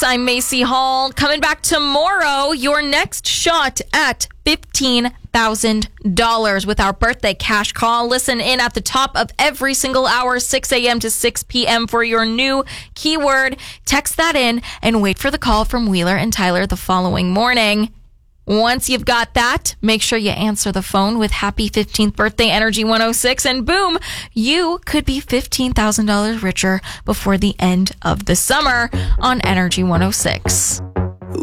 I'm Macy Hall. Coming back tomorrow, your next shot at $15,000 with our birthday cash call. Listen in at the top of every single hour, 6 a.m. to 6 p.m. for your new keyword. Text that in and wait for the call from Wheeler and Tyler the following morning. Once you've got that, make sure you answer the phone with Happy 15th Birthday Energy 106, and boom, you could be $15,000 richer before the end of the summer on Energy 106.